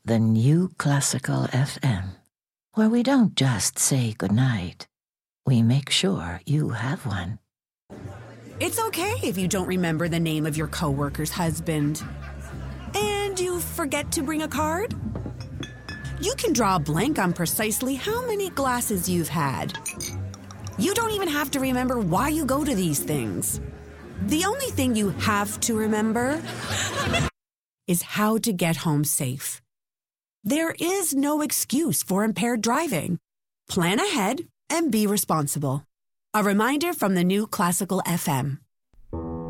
the new Classical FM, where we don't just say goodnight, we make sure you have one. It's okay if you don't remember the name of your coworker's husband. And you forget to bring a card? You can draw a blank on precisely how many glasses you've had. You don't even have to remember why you go to these things. The only thing you have to remember is how to get home safe. There is no excuse for impaired driving. Plan ahead and be responsible. A reminder from the new Classical FM.